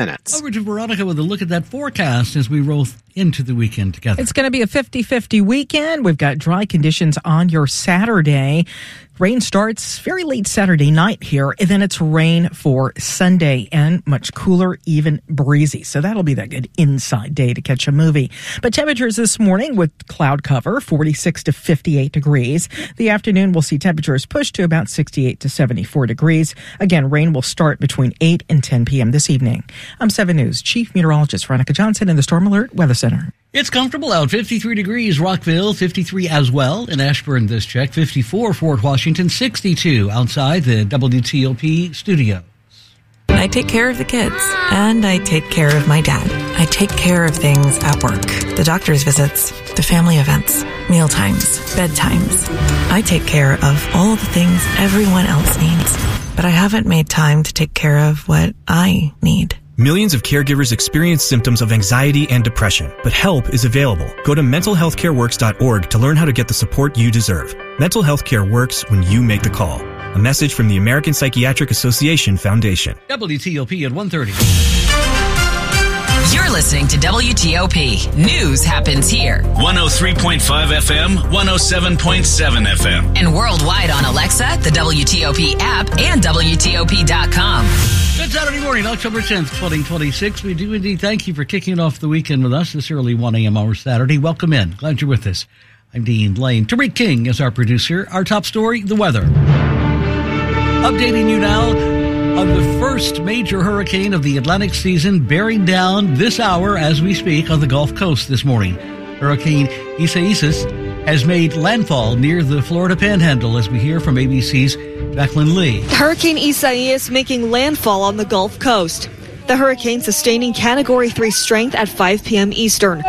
minutes. Over to Veronica with a look at that forecast as we roll into the weekend together. It's going to be a 50-50 weekend. We've got dry conditions on your Saturday. Rain starts very late Saturday night here, and then it's rain for Sunday and much cooler, even breezy. So that'll be that good inside day to catch a movie. But temperatures this morning with cloud cover, 46 to 58 degrees. The afternoon, we'll see temperatures push to about 68 to 74 degrees. Again, rain will start between 8 and 10 p.m. this evening. I'm 7 News Chief Meteorologist Veronica Johnson in the Storm Alert Weather Center. It's comfortable out. 53 degrees, Rockville, 53 as well. In Ashburn, this check, 54, Fort Washington, 62 outside the WTOP studios. I take care of the kids, and I take care of my dad. I take care of things at work, the doctor's visits, the family events, meal times, bedtimes. I take care of all the things everyone else needs, but I haven't made time to take care of what I need. Millions of caregivers experience symptoms of anxiety and depression, but help is available. Go to mentalhealthcareworks.org to learn how to get the support you deserve. Mental health care works when you make the call. A message from the American Psychiatric Association Foundation. WTOP at 1:30. You're listening to WTOP. News happens here. 103.5 FM, 107.7 FM. And worldwide on Alexa, the WTOP app, and WTOP.com. Good Saturday morning, October 10th, 2026. We do indeed thank you for kicking off the weekend with us this early 1 a.m. hour Saturday. Welcome in. Glad you're with us. I'm Dean Lane. Tariq King is our producer. Our top story, the weather. Updating you now on the first major hurricane of the Atlantic season bearing down this hour as we speak on the Gulf Coast this morning. Hurricane Isaias has made landfall near the Florida Panhandle, as we hear from ABC's Jacqueline Lee. Hurricane Isaias making landfall on the Gulf Coast. The hurricane sustaining Category 3 strength at 5 p.m. Eastern.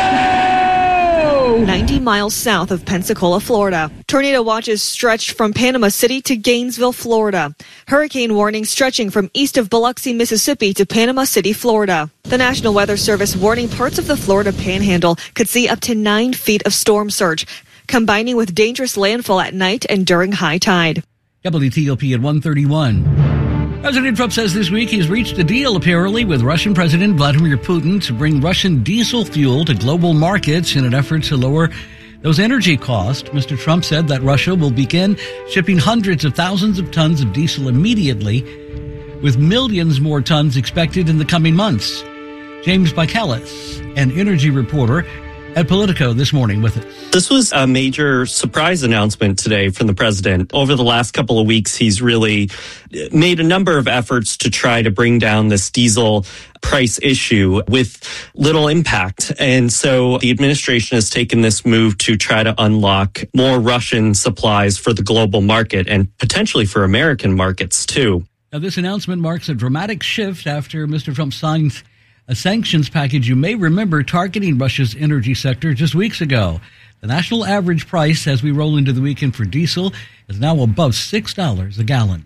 90 miles south of Pensacola, Florida. Tornado watches stretched from Panama City to Gainesville, Florida. Hurricane warning stretching from east of Biloxi, Mississippi to Panama City, Florida. The National Weather Service warning parts of the Florida Panhandle could see up to 9 feet of storm surge, combining with dangerous landfall at night and during high tide. WTOP at 1:31. President Trump says this week he's reached a deal, apparently, with Russian President Vladimir Putin to bring Russian diesel fuel to global markets in an effort to lower those energy costs. Mr. Trump said that Russia will begin shipping hundreds of thousands of tons of diesel immediately, with millions more tons expected in the coming months. James Michaelis, an energy reporter at Politico this morning with us. This was a major surprise announcement today from the president. Over the last couple of weeks, he's really made a number of efforts to try to bring down this diesel price issue with little impact. And so the administration has taken this move to try to unlock more Russian supplies for the global market and potentially for American markets too. Now, this announcement marks a dramatic shift after Mr. Trump signed a sanctions package you may remember targeting Russia's energy sector just weeks ago. The national average price as we roll into the weekend for diesel is now above $6 a gallon.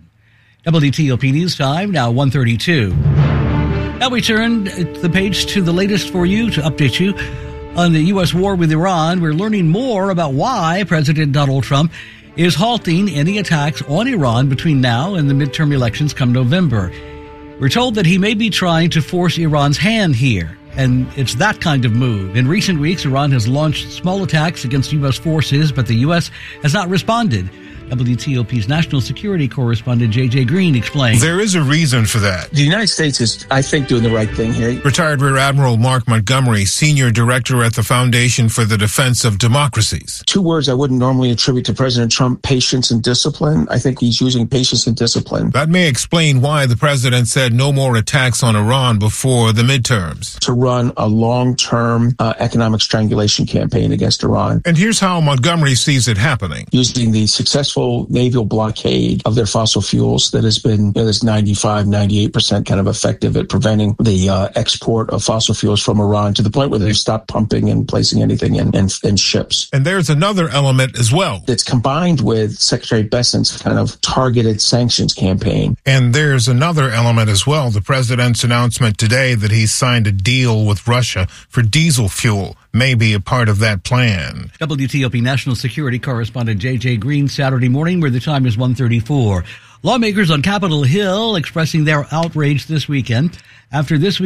WTOP News Time, now 1:32. Now we turn the page to the latest for you to update you on the U.S. war with Iran. We're learning more about why President Donald Trump is halting any attacks on Iran between now and the midterm elections come November. We're told that he may be trying to force Iran's hand here, and it's that kind of move. In recent weeks, Iran has launched small attacks against U.S. forces, but the U.S. has not responded. WTOP's national security correspondent J.J. Green explains. There is a reason for that. The United States is, I think, doing the right thing here. Retired Rear Admiral Mark Montgomery, senior director at the Foundation for the Defense of Democracies. 2 words I wouldn't normally attribute to President Trump: patience and discipline. I think he's using patience and discipline. That may explain why the president said no more attacks on Iran before the midterms. To run a long-term economic strangulation campaign against Iran. And here's how Montgomery sees it happening. Using the successful naval blockade of their fossil fuels that has been this 95, 98% kind of effective at preventing the export of fossil fuels from Iran to the point where they've stopped pumping and placing anything in ships. And there's another element as well. It's combined with Secretary Bessent's kind of targeted sanctions campaign. And there's another element as well. The president's announcement today that he's signed a deal with Russia for diesel fuel. may be a part of that plan. WTOP national security correspondent J.J. Green, Saturday morning, where the time is 1:34. Lawmakers on Capitol Hill expressing their outrage this weekend after this week